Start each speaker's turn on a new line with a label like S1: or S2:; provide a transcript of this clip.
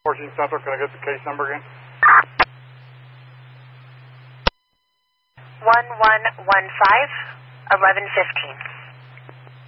S1: 14 Central, can I get the case number again?
S2: 1115, 1115.